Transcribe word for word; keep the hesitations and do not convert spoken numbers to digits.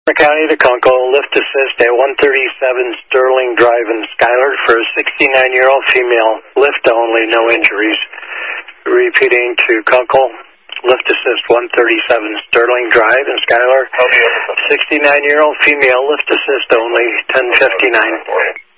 County to Kunkel, lift assist at one thirty-seven Sterling Drive in Schuyler for a sixty-nine-year-old female, lift only, no injuries. Repeating to Kunkel, lift assist one thirty-seven Sterling Drive in Schuyler, sixty-nine-year-old female, lift assist only, ten fifty-nine.